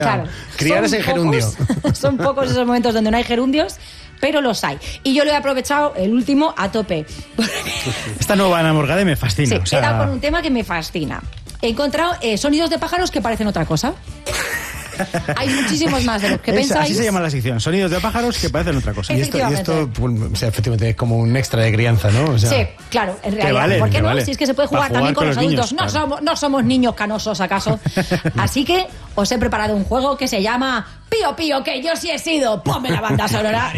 Claro. Criar ese gerundio. Son pocos esos momentos donde no hay gerundios, pero los hay. Y yo lo he aprovechado, el último, a tope. Esta nueva Enamorgade me fascina. Sí, he dado con un tema que me fascina. He encontrado sonidos de pájaros que parecen otra cosa. Hay muchísimos más de los que pensáis. Así se llama la sección, sonidos de pájaros que parecen otra cosa. Y esto pues, o sea, efectivamente es como un extra de crianza, ¿no? O sea, sí, claro, en realidad. vale, ¿por qué no? vale. Si es que se puede jugar también con los adultos. Niños, claro. No somos niños canosos, ¿acaso? Así que os he preparado un juego que se llama Pío Pío, que yo sí he sido. Ponme la banda sonora.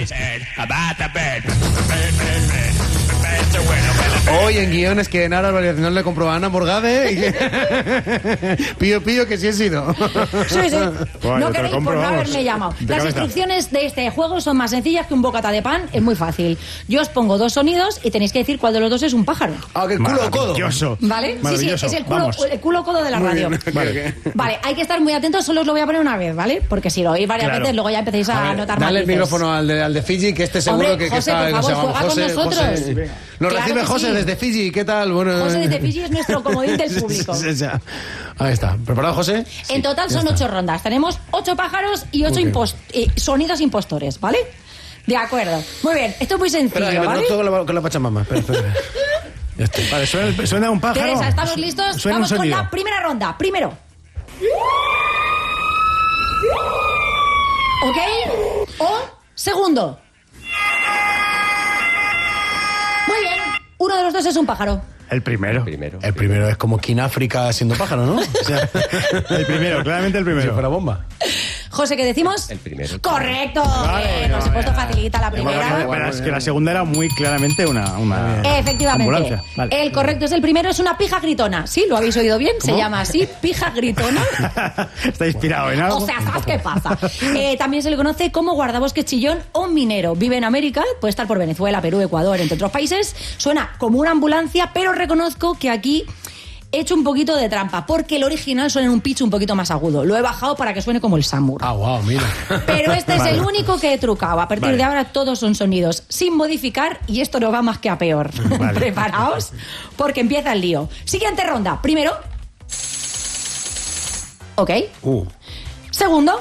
Hoy en guiones que en Ara no le compró a Ana Morgade y que... Pío Pío que sí he sido. Sí, sí. Bueno, No queréis por no haberme llamado. Las instrucciones de este juego son más sencillas que un bocata de pan. Es muy fácil. Yo os pongo dos sonidos y tenéis que decir cuál de los dos es un pájaro. Ah, que el culo o codo. Maravilloso. ¿Vale? Sí, es el culo codo de la radio. Vale, hay que estar muy atentos. Solo os lo voy a poner una vez, ¿vale? Porque si lo oís varias veces, luego ya empecéis a notar dale matices. el micrófono al de Fiji, que este seguro. Hombre, que José, está... por favor, juega José, con nosotros. José. Nos Claro recibe que José sí. desde Fiji. ¿Qué tal? Bueno, José desde Fiji es nuestro comodín del público. Ahí está. ¿Preparado, José? En total son 8 rondas. Tenemos 8 pájaros y 8 sonidos impostores, ¿vale? De acuerdo. Muy bien, esto es muy sencillo, Espera, ¿vale? que me toco con la pachamama. Espera. Ya está. Vale, suena un pájaro. Teresa, ¿estamos listos? Suena Vamos un con sonido. la primera ronda. Primero. ¿Ok? O segundo. Muy bien. Uno de los dos es un pájaro. El primero. El primero es como King África siendo pájaro, ¿no? O sea, El primero, claramente el primero. si fuera bomba. José, ¿qué decimos? El primero. Correcto. Vale, Bien, por supuesto, facilita la Pero primera. es que la segunda era muy claramente una Efectivamente. ambulancia. Vale. El correcto es el primero, es una pija gritona. ¿Sí? ¿Lo habéis oído bien? Se llama así, pija gritona. Está inspirado en algo. O sea, ¿sabes qué pasa? También se le conoce como guardabosques chillón o minero. Vive en América, puede estar por Venezuela, Perú, Ecuador, entre otros países. Suena como una ambulancia, pero reconozco que aquí he hecho un poquito de trampa, porque el original suena en un pitch un poquito más agudo. Lo he bajado para que suene como el Samur. Ah, wow, mira. Pero este es el único que he trucado. A partir de ahora todos son sonidos sin modificar y esto no va más que a peor. Vale. Preparaos, porque empieza el lío. Siguiente ronda. Primero. Ok. Segundo.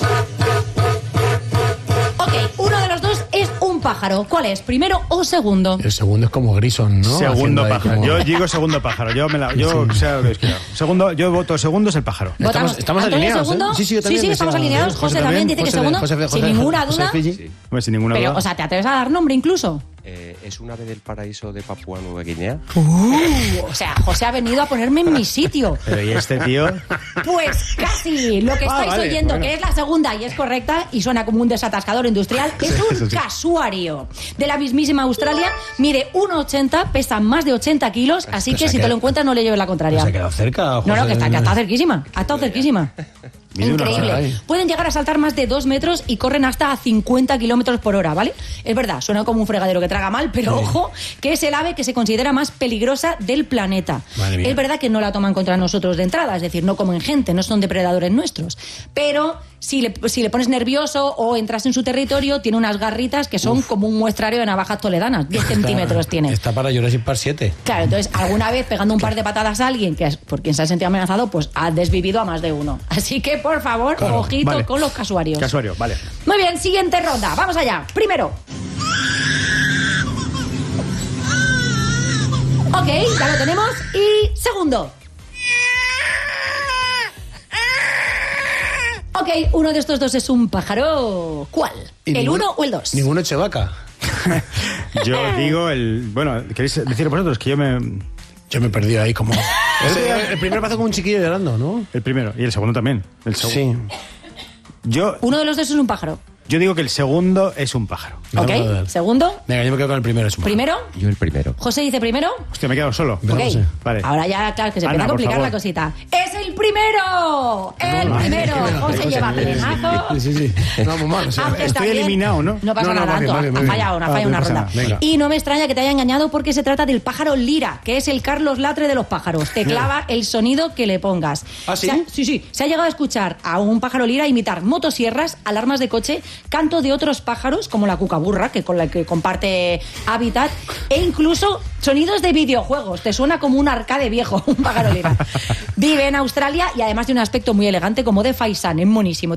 Ok, uno de los dos es un pájaro. ¿Cuál es? ¿Primero o segundo? El segundo es como Grison, ¿no? Segundo Haciendo ahí pájaro. como- Yo digo segundo pájaro. Sea lo que quiera. Segundo, yo voto segundo es el pájaro. Votamos. Estamos Antonio, alineados, ¿eh? segundo. Sí, yo también. Sí, estamos alineados. José también dice que segundo. Sin ninguna duda. Hombre, sin ninguna Pero, duda. o sea, ¿te atreves a dar nombre incluso? ¿Es un ave del paraíso de Papúa Nueva Guinea? O sea, José ha venido a ponerme en mi sitio. Pero ¿y este tío? Pues casi. Lo que estáis vale, oyendo, bueno. que es la segunda y es correcta y suena como un desatascador industrial, es un casuario de la mismísima Australia. Mide 1,80, pesa más de 80 kilos, así que si te lo encuentras no le lleves la contraria. ¿Se ha quedado cerca, José? No, que está cerquísima. Ha estado cerquísima. Mide una Increíble. hora. Pueden llegar a saltar más de 2 metros y corren hasta a 50 kilómetros por hora, ¿vale? Es verdad, suena como un fregadero que traga mal, pero ojo, que es el ave que se considera más peligrosa del planeta. Madre mía. Es verdad que no la toman contra nosotros de entrada, es decir, no comen gente, no son depredadores nuestros. Pero si le pones nervioso o entras en su territorio, tiene unas garritas que son como un muestrario de navajas toledanas. 10 centímetros tiene. Está para Jurassic Park 7. Claro, entonces alguna vez pegando un par de patadas a alguien que es por quien se ha sentido amenazado, pues ha desvivido a más de uno. Así que, por favor, Claro, ojito vale. con los casuarios. Casuario, vale. Muy bien, siguiente ronda. Vamos allá. Primero. Ok, ya lo tenemos. Y segundo. Ok, uno de estos dos es un pájaro. ¿Cuál? ¿Y ¿El ninguno- 1 o el 2? Ninguno Chevaca. Yo digo el... Bueno, ¿queréis decir vosotros que yo me... Yo me he perdido ahí como... el primero pasó como un chiquillo llorando, ¿no? El primero. Y el segundo también. El segundo. Sí. Uno de los dos es un pájaro. Yo digo que el segundo es un pájaro. Vamos a Ok, ver. segundo. Venga, yo me quedo con el primero. Es un Primero. Yo el primero. José dice primero. Hostia, me he quedado solo. Ok, José. Vale. ahora ya, claro, que se empieza Ana, a por complicar favor. la cosita. ¡Es el primero! ¡El primero! José lleva plenazo. Sí. No, vamos mal. O sea, Aunque estoy también- eliminado, ¿no? No pasa No, no, nada, va bien, Anto, va bien, va ha bien. fallado, Ah, una no pasa ronda. nada, venga. Y no me extraña que te haya engañado porque se trata del pájaro lira, que es el Carlos Latre de los pájaros. Te clava el sonido que le pongas. ¿Ah, sí? Sí. Se ha llegado a escuchar a un pájaro lira imitar motosierras, alarmas de coche, canto de otros pájaros, como la cucaburra, que con la que comparte hábitat, e incluso sonidos de videojuegos. Te suena como un arcade viejo, un pájaro lira. Vive en Australia y además de un aspecto muy elegante como de faisán, es monísimo.